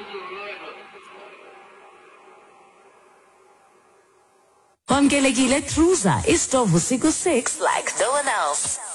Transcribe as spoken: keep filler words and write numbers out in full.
Pamkelekiyle Truza is to vusiku six like no one else.